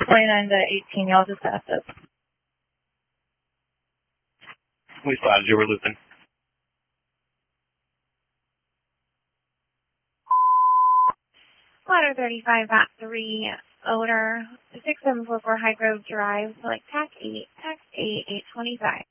29 to 18, y'all just passed it. We spotted you. We're looping. Water 35 at 3, odor 6744 High Grove Drive, select TAC 8, 825.